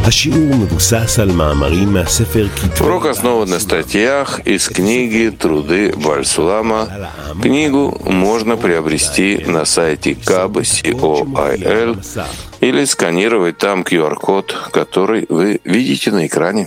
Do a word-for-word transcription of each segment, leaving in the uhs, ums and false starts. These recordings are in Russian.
Урок основан на статьях из книги «Труды Бааль-Сулама». Книгу можно приобрести на сайте каба точка ком или сканировать там ку ар-код, который вы видите на экране.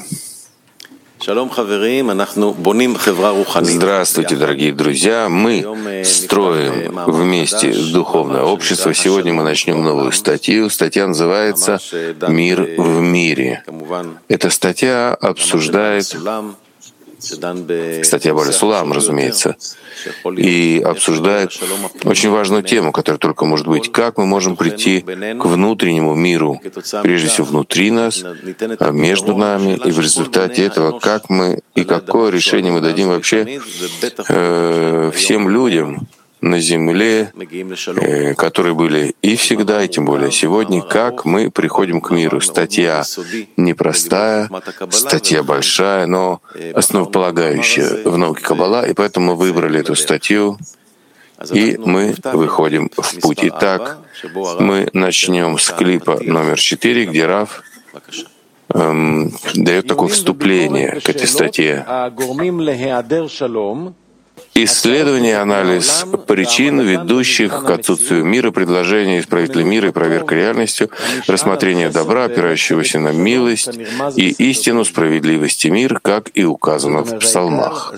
Здравствуйте, дорогие друзья! Мы строим вместе духовное общество. Сегодня мы начнем новую статью. Статья называется «Мир в мире». Эта статья обсуждает, статья Бааль-Сулам, разумеется, и обсуждает очень важную тему, которая только может быть: как мы можем прийти к внутреннему миру, прежде всего внутри нас, между нами, и в результате этого, как мы и какое решение мы дадим вообще э, всем людям на земле, э, которые были и всегда, и тем более сегодня, как мы приходим к миру. Статья непростая, статья большая, но основополагающая в науке Каббала, и поэтому мы выбрали эту статью, и мы выходим в путь. Итак, мы начнем с клипа номер четыре, где Рав эм, дает такое вступление к этой статье. Исследование и анализ причин, ведущих к отсутствию мира, предложение исправителя мира и проверка реальностью, рассмотрение добра, опирающегося на милость и истину, справедливость и мир, как и указано в псалмах.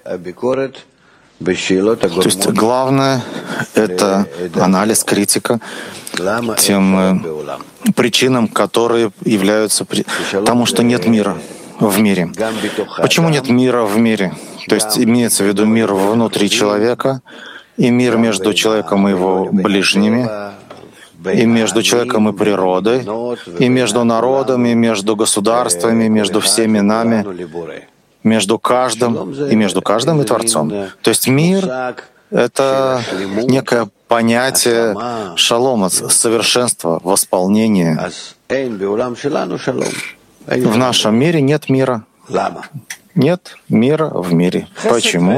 То есть главное — это анализ, критика тем э, причинам, которые являются при... тому, что нет мира в мире. Почему нет мира в мире? То есть имеется в виду мир внутри человека и мир между человеком и его ближними, и между человеком и природой, и между народами, между государствами, между всеми нами, между каждым и между каждым и Творцом. То есть мир — это некое понятие шалома, совершенства, восполнения. В нашем мире нет мира. Нет мира в мире. Почему?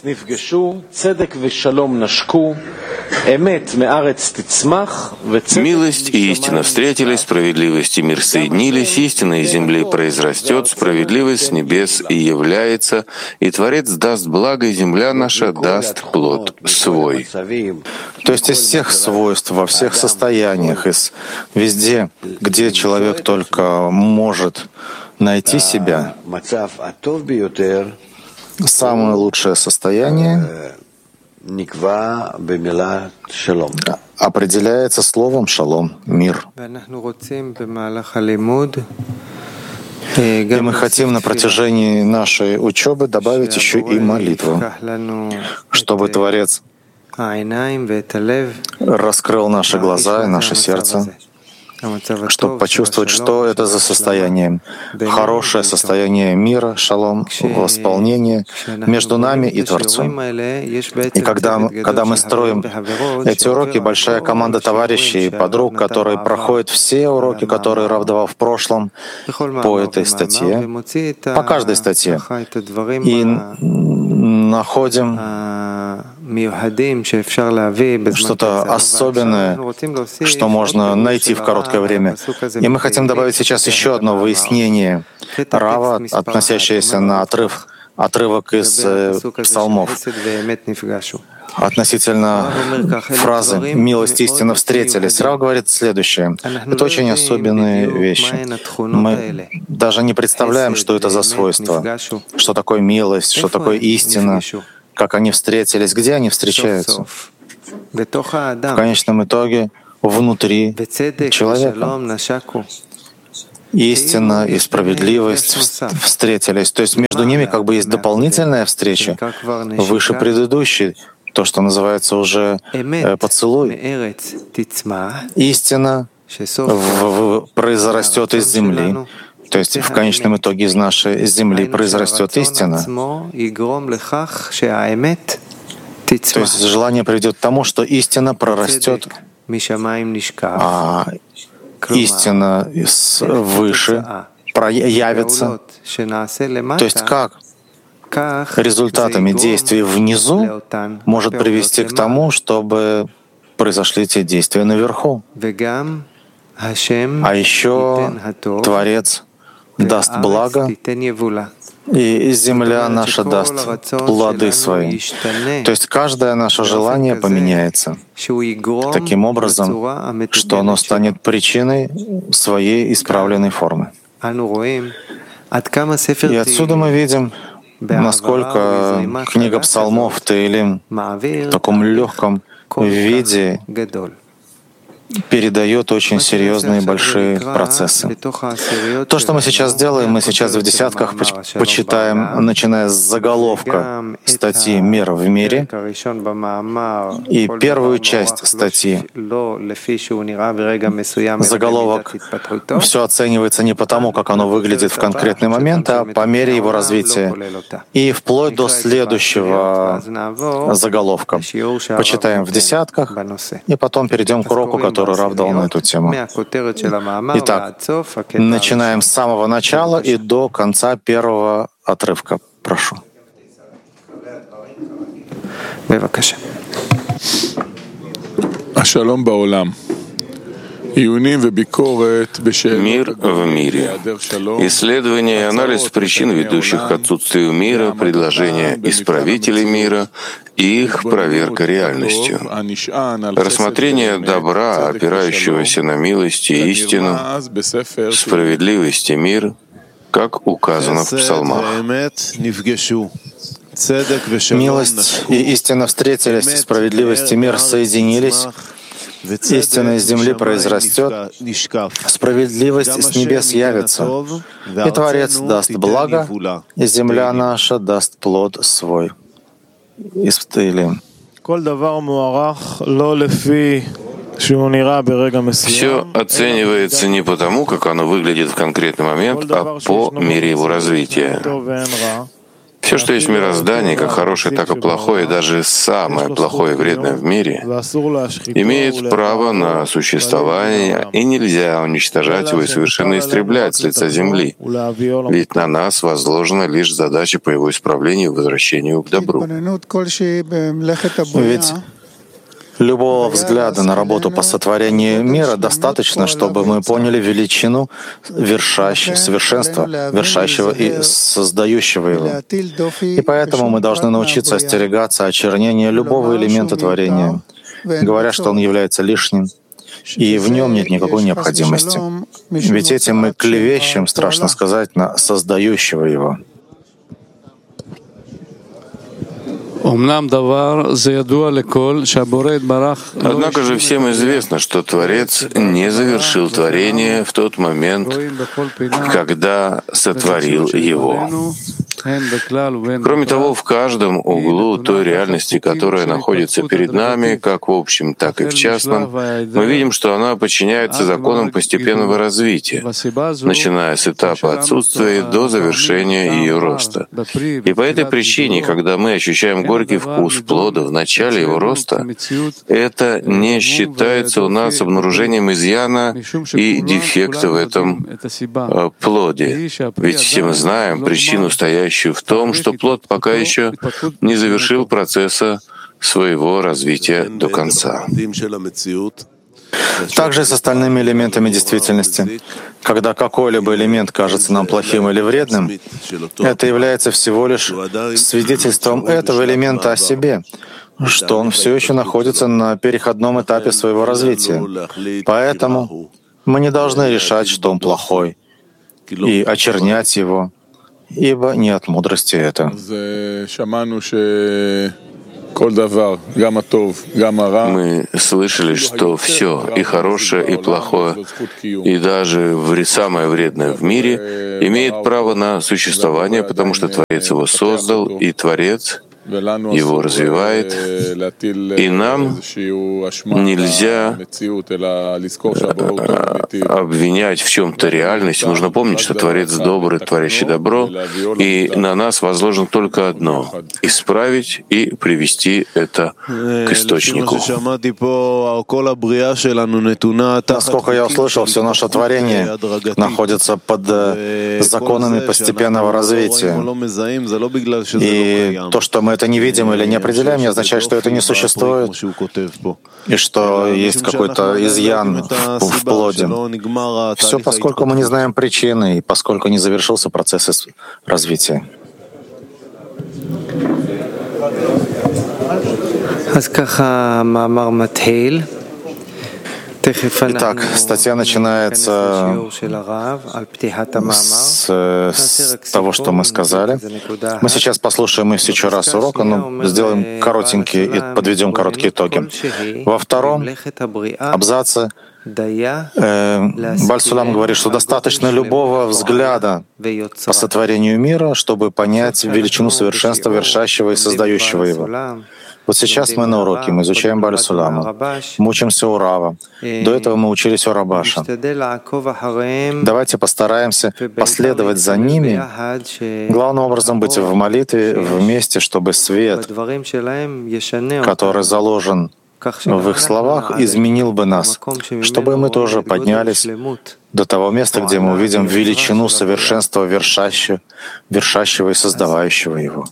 Милость и истина встретились, справедливость и мир соединились, истина из земли произрастет, справедливость с небес и является, и Творец даст благо, и земля наша даст плод свой. То есть из всех свойств, во всех состояниях, из везде, где человек только может найти себя, самое лучшее состояние определяется словом «шалом» — «мир». И мы хотим на протяжении нашей учебы добавить еще и молитву, чтобы Творец раскрыл наши глаза и наше сердце, чтобы почувствовать, что это за состояние. Хорошее состояние мира, шалом, восполнение между нами и Творцом. И когда, когда мы строим эти уроки, большая команда товарищей и подруг, которые проходят все уроки, которые Рав давал в прошлом по этой статье, по каждой статье, и находим что-то особенное, что можно найти в короткое время. И мы хотим добавить сейчас еще одно выяснение Рава, относящееся на отрыв, отрывок из э, псалмов, относительно фразы «милость и истина встретились». Рав говорит следующее. Это очень особенные вещи. Мы даже не представляем, что это за свойства, что такое милость, что такое истина, как они встретились, где они встречаются. В конечном итоге внутри человека. Истина и справедливость встретились. То есть между ними как бы есть дополнительная встреча, выше предыдущей, то, что называется уже э, поцелуй. Истина в, в, произрастет из земли. То есть в конечном итоге из нашей земли произрастет истина. То есть желание приведет к тому, что истина прорастет, а истина свыше проявится. То есть как результатами действий внизу может привести к тому, чтобы произошли эти действия наверху. А еще Творец даст благо, и земля наша даст плоды свои. То есть каждое наше желание поменяется таким образом, что оно станет причиной своей исправленной формы. И отсюда мы видим, насколько книга псалмов Теилим в таком легком виде передает очень серьезные большие процессы. То, что мы сейчас делаем, мы сейчас в десятках почитаем, начиная с заголовка статьи «Мир в мире», и первую часть статьи. Заголовок все оценивается не потому, как оно выглядит в конкретный момент, а по мере его развития. И вплоть до следующего заголовка. Почитаем в десятках, и потом перейдем к уроку, который Рав дал на эту тему. Итак, начинаем с самого начала и до конца первого отрывка. Прошу. Шалом баолам. Мир в мире. Исследование и анализ причин, ведущих к отсутствию мира, предложения исправителей мира и их проверка реальностью. Рассмотрение добра, опирающегося на милость и истину, справедливость и мир, как указано в псалмах. Милость и истина встретились, справедливость и мир соединились. Истина из земли произрастет, справедливость с небес явится, и Творец даст благо, и земля наша даст плод свой. Из Теилим. Все оценивается не потому, как оно выглядит в конкретный момент, а по мере его развития. Все, что есть в мироздании, как хорошее, так и плохое, даже самое плохое и вредное в мире, имеет право на существование, и нельзя уничтожать его и совершенно истреблять с лица земли. Ведь на нас возложена лишь задача по его исправлению и возвращению к добру. Ведь любого взгляда на работу по сотворению мира достаточно, чтобы мы поняли величину вершащего, совершенства, вершащего и создающего его. И поэтому мы должны научиться остерегаться очернения любого элемента творения, говоря, что он является лишним, и в нем нет никакой необходимости. Ведь этим мы клевещем, страшно сказать, на создающего его. Однако же всем известно, что Творец не завершил творение в тот момент, когда сотворил его. Кроме того, в каждом углу той реальности, которая находится перед нами, как в общем, так и в частном, мы видим, что она подчиняется законам постепенного развития, начиная с этапа отсутствия до завершения ее роста. И по этой причине, когда мы ощущаем горький вкус плода в начале его роста, это не считается у нас обнаружением изъяна и дефекта в этом плоде. Ведь все мы знаем причину, стоящую в том, что плод пока еще не завершил процесса своего развития до конца. Также и с остальными элементами действительности. Когда какой-либо элемент кажется нам плохим или вредным, это является всего лишь свидетельством этого элемента о себе, что он все еще находится на переходном этапе своего развития. Поэтому мы не должны решать, что он плохой, и очернять его, ибо не от мудрости это. Мы слышали, что все, и хорошее, и плохое, и даже самое вредное в мире имеет право на существование, потому что Творец его создал, и Творец его развивает, и нам нельзя обвинять в чем-то реальность. Нужно помнить, что Творец добрый, творящий добро, и на нас возложено только одно — исправить и привести это к источнику. Насколько я услышал, все наше творение находится под законами постепенного развития. И то, что мы это не видим или не определяем, не означает, что это не существует, и что есть какой-то изъян в, в плоде. Все, поскольку мы не знаем причины, и поскольку не завершился процесс развития. Итак, статья начинается с, с того, что мы сказали. Мы сейчас послушаем еще раз урока, но сделаем коротенькие и подведем короткие итоги. Во втором абзаце э, Бааль Сулам говорит, что достаточно любого взгляда по сотворению мира, чтобы понять величину совершенства, вершащего и создающего его. Вот сейчас мы на уроке, мы изучаем Бааль Сулама, мы учимся у Рава. До этого мы учились у Рабаша. Давайте постараемся последовать за ними, главным образом быть в молитве вместе, чтобы свет, который заложен в их словах, изменил бы нас, чтобы мы тоже поднялись до того места, где мы увидим величину совершенства вершащего, вершащего и создавающего его.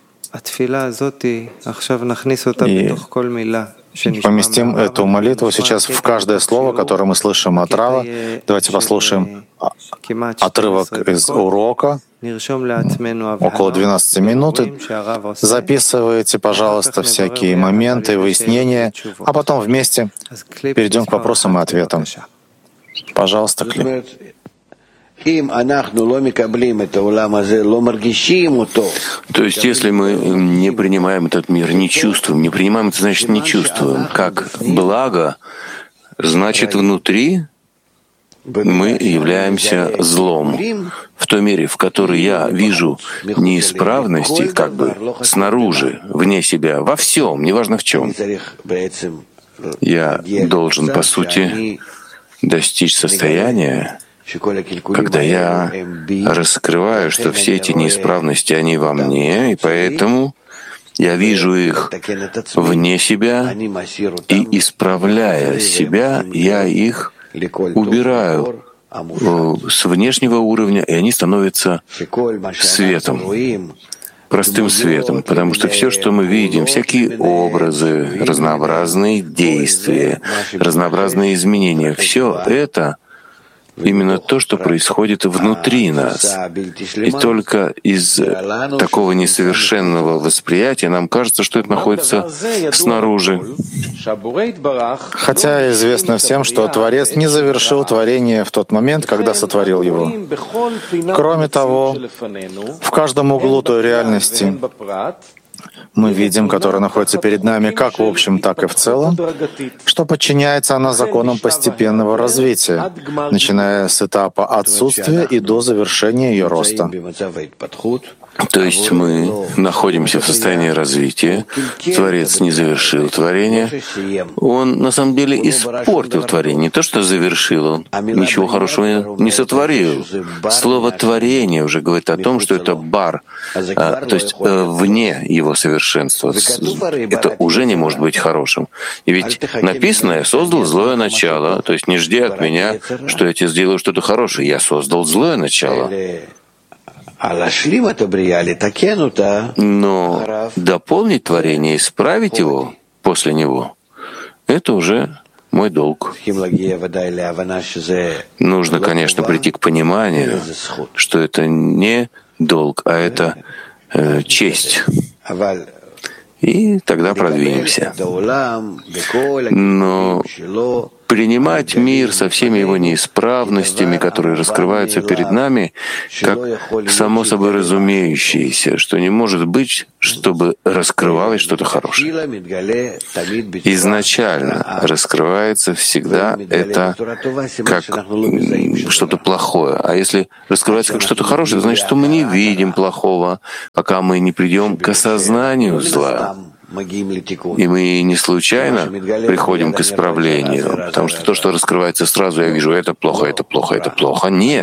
И поместим эту молитву сейчас в каждое слово, которое мы слышим от Рава. Давайте послушаем отрывок из урока, около двенадцати минут. Записывайте, пожалуйста, всякие моменты, выяснения, а потом вместе перейдем к вопросам и ответам. Пожалуйста, Кли. То есть, если мы не принимаем этот мир, не чувствуем, не принимаем это, значит, не чувствуем. Как благо, значит, внутри мы являемся злом. В той мере, в которой я вижу неисправности, как бы снаружи, вне себя, во всем, неважно в чем, я должен, по сути, достичь состояния, когда я раскрываю, что все эти неисправности, они во мне, и поэтому я вижу их вне себя, и, исправляя себя, я их убираю с внешнего уровня, и они становятся светом, простым светом, потому что все, что мы видим, всякие образы, разнообразные действия, разнообразные изменения, все это именно то, что происходит внутри нас. И только из такого несовершенного восприятия нам кажется, что это находится снаружи. Хотя известно всем, что Творец не завершил творение в тот момент, когда сотворил его. Кроме того, в каждом углу той реальности мы видим, которая находится перед нами как в общем, так и в целом, что подчиняется она законам постепенного развития, начиная с этапа отсутствия и до завершения ее роста. То есть мы находимся в состоянии развития, Творец не завершил творение, Он на самом деле испортил творение, не то что завершил, Он ничего хорошего не сотворил. Слово «творение» уже говорит о том, что это бар, а, то есть а, вне его совершенства. Это уже не может быть хорошим. И ведь написано «Я создал злое начало», то есть не жди от меня, что я тебе сделаю что-то хорошее, я создал злое начало. Но дополнить творение, исправить его после него, это уже мой долг. Нужно, конечно, прийти к пониманию, что это не долг, а это э, честь. И тогда продвинемся. Но принимать мир со всеми его неисправностями, которые раскрываются перед нами, как само собой разумеющееся, что не может быть, чтобы раскрывалось что-то хорошее. Изначально раскрывается всегда это как что-то плохое. А если раскрывается как что-то хорошее, это значит, что мы не видим плохого, пока мы не придем к осознанию зла. И мы не случайно приходим к исправлению, потому что то, что раскрывается сразу, я вижу, это плохо, это плохо, это плохо. Нет,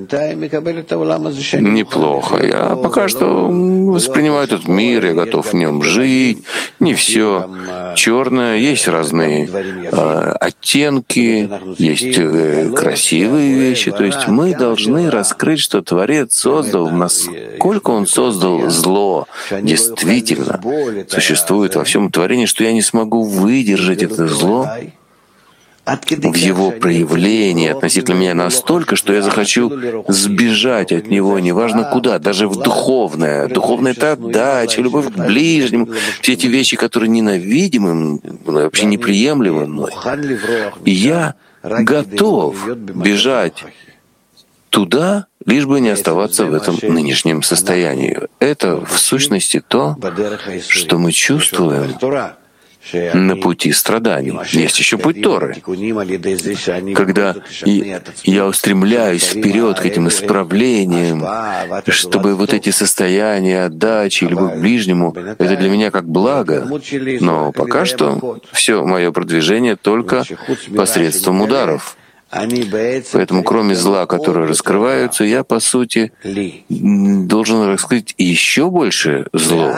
неплохо. Я пока что воспринимаю этот мир, я готов в нем жить. Не все черное, есть разные э, оттенки, есть э, красивые вещи. То есть мы должны раскрыть, что Творец создал, насколько Он создал зло, действительно существует во всем творении, что я не смогу выдержать это зло в его проявлении относительно меня настолько, что я захочу сбежать от него, неважно куда, даже в духовное. Духовное — это отдача, любовь к ближнему, все эти вещи, которые ненавидимы, вообще неприемлемы мной. И я готов бежать туда, лишь бы не оставаться в этом нынешнем состоянии. Это, в сущности, то, что мы чувствуем на пути страданий. Есть еще путь Торы, когда я устремляюсь вперед к этим исправлениям, чтобы вот эти состояния отдачи, любовь к ближнему, это для меня как благо. Но пока что все мое продвижение только посредством ударов. Поэтому, кроме зла, которые раскрываются, я, по сути, должен раскрыть еще больше зло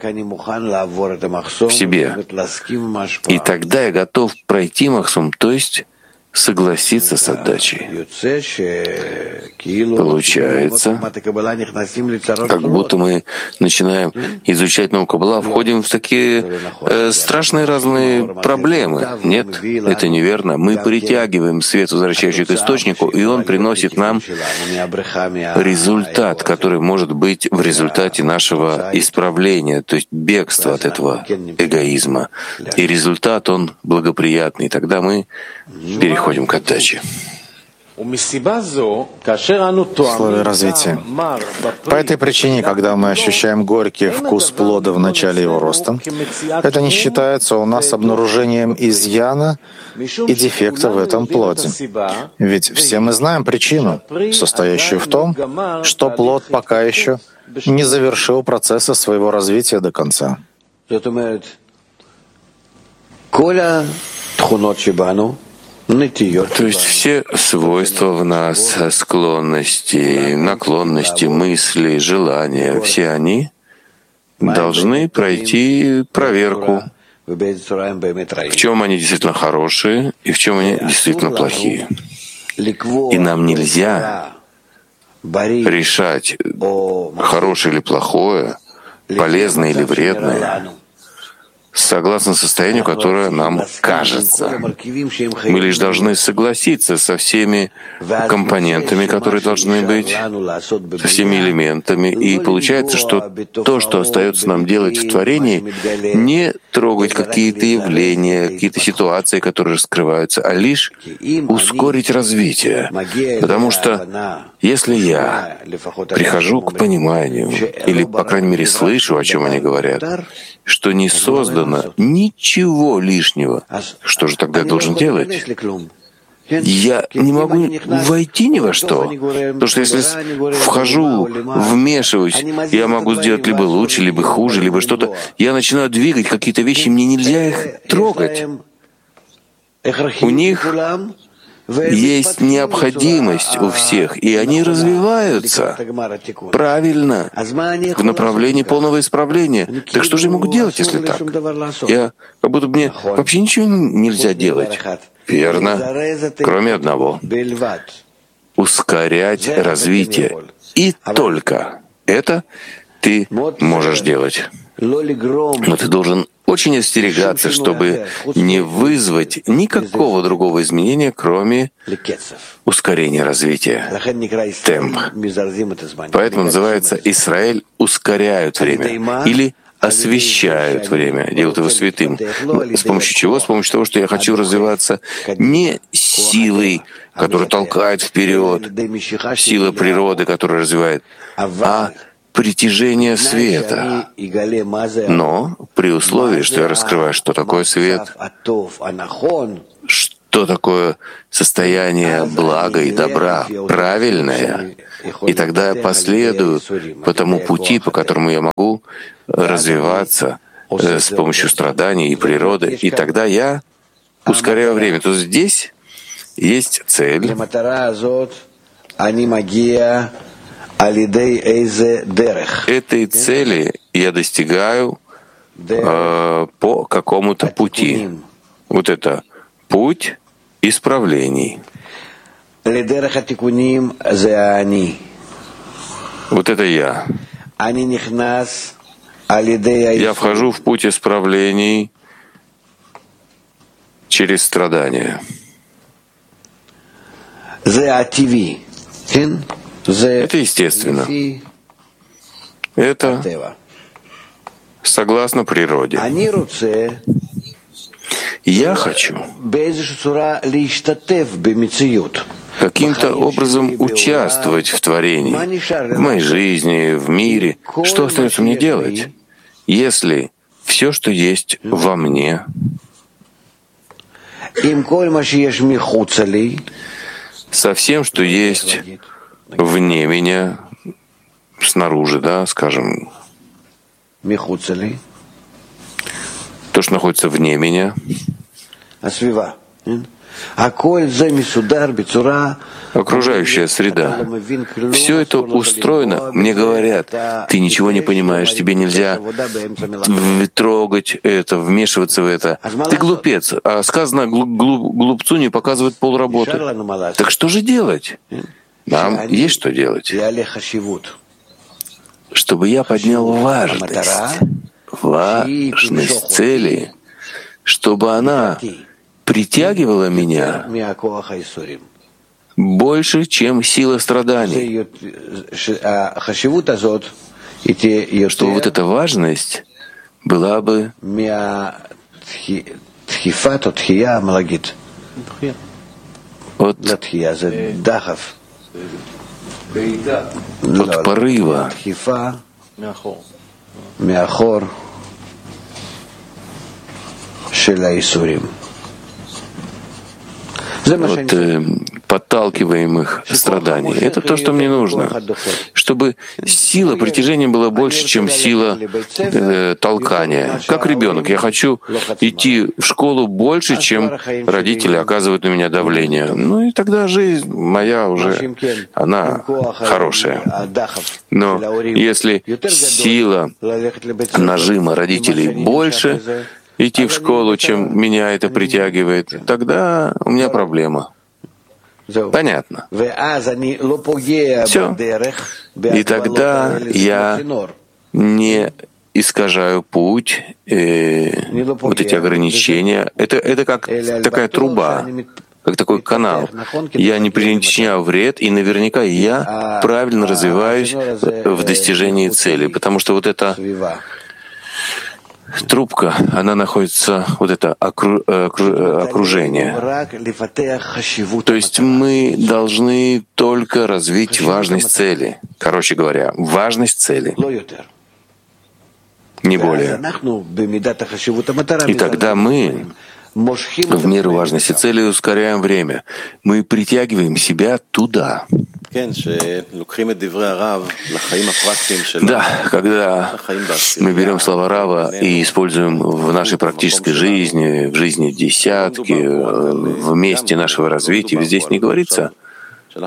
в себе. И тогда я готов пройти махсум, то есть согласиться с отдачей. Получается, как будто мы начинаем изучать науку Каббала, входим в такие э, страшные разные проблемы. Нет, это неверно. Мы притягиваем свет, возвращающий к источнику, и он приносит нам результат, который может быть в результате нашего исправления, то есть бегства от этого эгоизма. И результат, он благоприятный. Тогда мы переходим к отдаче. Условия развития. По этой причине, когда мы ощущаем горький вкус плода в начале его роста, это не считается у нас обнаружением изъяна и дефекта в этом плоде. Ведь все мы знаем причину, состоящую в том, что плод пока еще не завершил процесса своего развития до конца. То есть все свойства в нас, склонности, наклонности, мысли, желания, все они должны пройти проверку, в чем они действительно хорошие и в чем они действительно плохие. И нам нельзя решать, хорошее или плохое, полезное или вредное, согласно состоянию, которое нам кажется. Мы лишь должны согласиться со всеми компонентами, которые должны быть, со всеми элементами. И получается, что то, что остается нам делать в творении, не трогать какие-то явления, какие-то ситуации, которые раскрываются, а лишь ускорить развитие. Потому что если я прихожу к пониманию, или, по крайней мере, слышу, о чем они говорят, что не создано ничего лишнего, что же тогда я должен делать? Я не могу войти ни во что. Потому что если вхожу, вмешиваюсь, я могу сделать либо лучше, либо хуже, либо что-то. Я начинаю двигать какие-то вещи, мне нельзя их трогать. У них есть необходимость у всех, и они развиваются правильно в направлении полного исправления. Так что же я могу делать, если так? Я как будто мне вообще ничего нельзя делать. Верно, кроме одного — ускорять развитие. И только это ты можешь делать. Но ты должен очень остерегаться, чтобы не вызвать никакого другого изменения, кроме ускорения развития, темп. Поэтому называется «Израиль ускоряют время» или освещают время, делают его святым. С помощью чего? С помощью того, что я хочу развиваться не силой, которая толкает вперед, сила природы, которая развивает, а притяжение света. Но при условии, что я раскрываю, что такое свет, что такое состояние блага и добра, правильное, и тогда я последую по тому пути, по которому я могу развиваться, э, с помощью страданий и природы, и тогда я ускоряю время. То есть здесь есть цель. Этой цели я достигаю э, по какому-то пути. Вот это путь исправлений. Вот это я. Я вхожу в путь исправлений через страдания. Это естественно. Это согласно природе. Я хочу каким-то образом участвовать в творении, в моей жизни, в мире. Что остается мне делать, если все, что есть во мне, со всем, что есть вне меня, снаружи, да, скажем, то, что находится вне меня, окружающая среда, все это устроено. Мне говорят, ты ничего не понимаешь, тебе нельзя трогать это, вмешиваться в это. Ты глупец. А сказано, глупцу не показывают полработы. Так что же делать? Нам есть что делать. Чтобы я поднял важность, важность цели, чтобы она притягивала меня больше, чем сила страданий. Чтобы вот эта важность была бы от, от порыва, вот, э, подталкиваемых страданий. Это то, что мне нужно. Чтобы сила притяжения была больше, чем сила э, толкания. Как ребенок. Я хочу идти в школу больше, чем родители оказывают на меня давление. Ну и тогда жизнь моя уже, она хорошая. Но если сила нажима родителей больше, идти в школу, чем меня это притягивает, тогда у меня проблема. Понятно. Все. И тогда я не искажаю путь, э, вот эти ограничения. Это, это как такая труба, как такой канал. Я не причиняю вред, и наверняка я правильно развиваюсь в достижении цели, потому что вот это трубка, она находится, вот это окру, окру, окружение. То есть мы должны только развить важность цели. Короче говоря, важность цели. Не более. И тогда мы в меру важности цели ускоряем время. Мы притягиваем себя туда. Да, когда мы берем слова Рава и используем в нашей практической жизни, в жизни десятки, в месте нашего развития, ведь здесь не говорится, то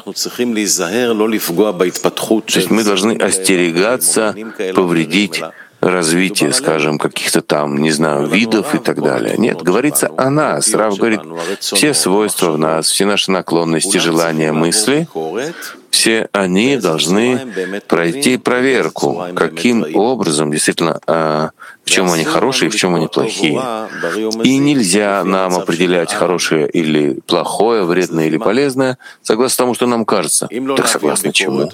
есть мы должны остерегаться повредить развитие, скажем, каких-то там, не знаю, видов и так далее. Нет, говорится о нас. Рав говорит, все свойства в нас, все наши наклонности, желания, мысли, все они должны пройти проверку, каким образом, действительно, в чем они хорошие, в чем они плохие. И нельзя нам определять хорошее или плохое, вредное или полезное, согласно тому, что нам кажется. Так согласно чему?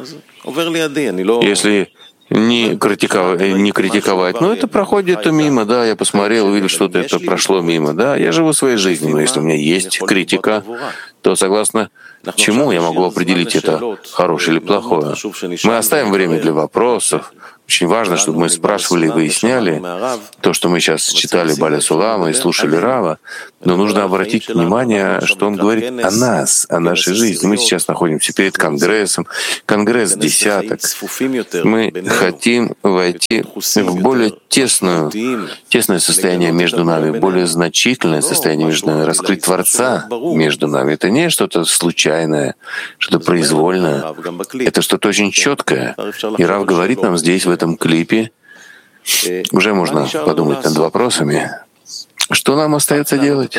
Если не критиковать, не критиковать. Но это проходит это мимо, да, я посмотрел, увидел, что-то это прошло мимо, да, я живу своей жизнью, но если у меня есть критика, то согласно чему я могу определить это хорошее или плохое? Мы оставим время для вопросов, Очень важно, чтобы мы спрашивали и выясняли то, что мы сейчас читали Баля Сулама и слушали Рава, но нужно обратить внимание, что он говорит о нас, о нашей жизни. Мы сейчас находимся перед Конгрессом, Конгресс десяток. Мы хотим войти в более тесную, тесное состояние между нами, более значительное состояние между нами, раскрыть Творца между нами. Это не что-то случайное, что-то произвольное. Это что-то очень четкое. И Рав говорит нам здесь, в этом клипе, уже можно подумать над вопросами, что нам остается делать?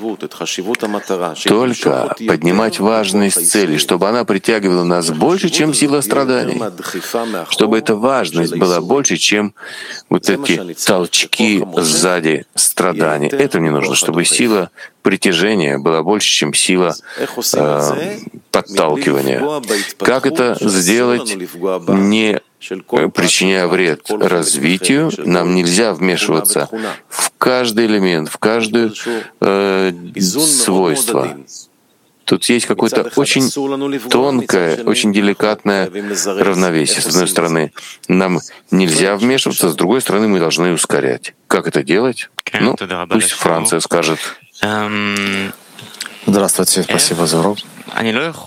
Только поднимать важность цели, чтобы она притягивала нас больше, чем сила страданий, чтобы эта важность была больше, чем вот эти толчки сзади страданий. Это мне нужно, чтобы сила притяжения была больше, чем сила э, подталкивания. Как это сделать, не причиняя вред развитию? Нам нельзя вмешиваться в каждый элемент, в каждое э, свойство. Тут есть какое-то очень тонкое, очень деликатное равновесие. С одной стороны, нам нельзя вмешиваться, с другой стороны, мы должны ускорять. Как это делать? Ну, пусть Франция скажет. Здравствуйте, спасибо за урок. Я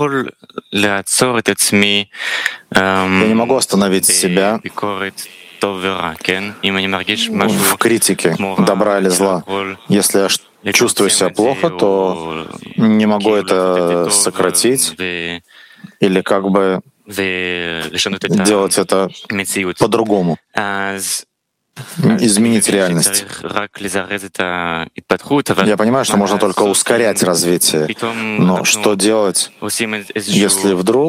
не могу остановить себя в критике добра или зла. Если я чувствую себя плохо, то не могу это сократить или как бы делать это по-другому. Изменить реальность. Я понимаю, что можно только ускорять развитие, но что делать, если вдруг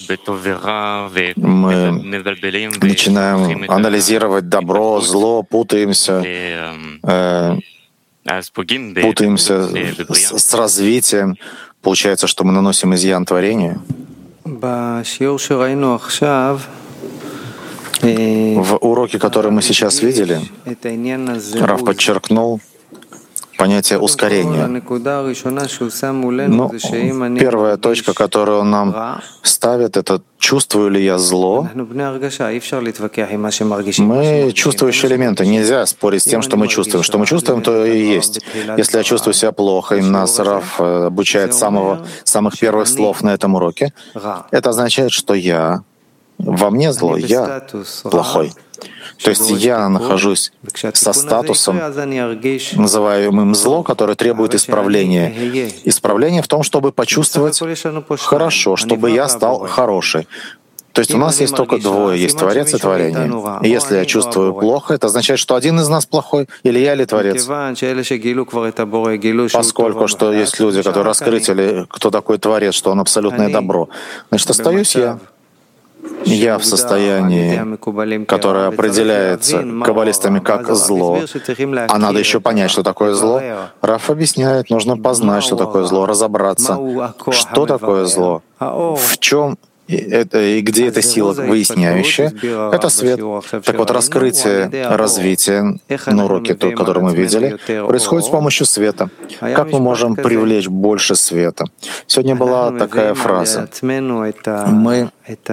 мы начинаем анализировать добро, зло, путаемся, э, путаемся с, с развитием, получается, что мы наносим изъян творению? В уроке, который мы сейчас видели, Рав подчеркнул понятие ускорения. Но первая точка, которую он нам ставит, это чувствую ли я зло. Мы чувствующие элементы. Нельзя спорить с тем, что мы чувствуем. Что мы чувствуем, то и есть. Если я чувствую себя плохо, и нас Рав обучает с самого, самых первых слов на этом уроке, это означает, что я во мне зло, я плохой. То есть я нахожусь со статусом, называемым зло, которое требует исправления. Исправление в том, чтобы почувствовать хорошо, чтобы я стал хороший. То есть у нас есть только двое, есть Творец и творение. И если я чувствую плохо, это означает, что один из нас плохой, или я, или Творец. Поскольку что есть люди, которые раскрыли, кто такой Творец, что он абсолютное добро, значит, остаюсь я. Я в состоянии, которое определяется каббалистами как зло, а надо еще понять, что такое зло. Рав объясняет, нужно познать, что такое зло, разобраться, что такое зло, в чем это, и где эта сила выясняющая, это свет. Так вот, раскрытие, развитие на уроке, который мы видели, происходит с помощью света. Как мы можем привлечь больше света? Сегодня была такая фраза. Мы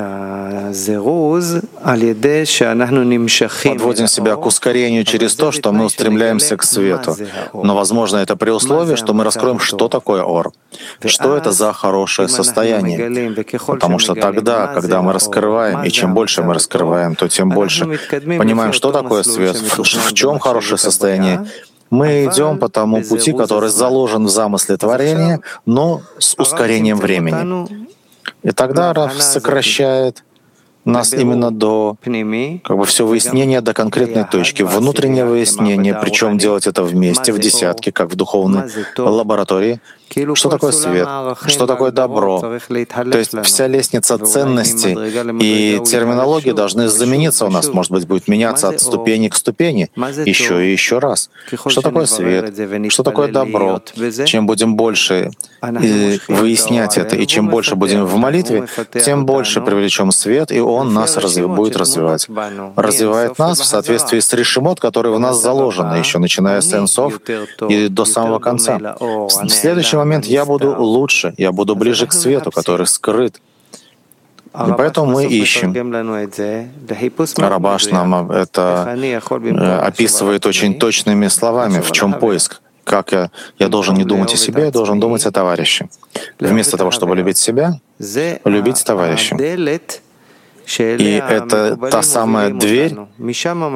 подводим себя к ускорению через то, что мы устремляемся к свету. Но, возможно, это при условии, что мы раскроем, что такое ор, что это за хорошее состояние. Потому что тогда, когда мы раскрываем, и чем больше мы раскрываем, то тем больше понимаем, что такое свет, в, в чем хорошее состояние. Мы идем по тому пути, который заложен в замысле творения, но с ускорением времени. И тогда Рав сокращает нас именно до как бы все выяснения до конкретной точки, внутреннее выяснение, причем делать это вместе, в десятке, как в духовной лаборатории. Что такое свет? Что такое добро? То есть вся лестница ценностей и терминологии должны замениться у нас, может быть, будет меняться от ступени к ступени, еще и еще раз. Что такое свет? Что такое добро? Чем будем больше выяснять это, и чем больше будем в молитве, тем больше привлечем свет, и он нас развив, будет развивать. Развивает нас в соответствии с решимот, который в нас заложено, еще начиная с энсов и до самого конца. В следующем момент я буду лучше, я буду ближе к свету, который скрыт. И поэтому мы ищем. Рабаш нам это описывает очень точными словами, в чем поиск. Как я, я должен не думать о себе, я должен думать о товарище. Вместо того, чтобы любить себя, любить товарища. И это та самая дверь,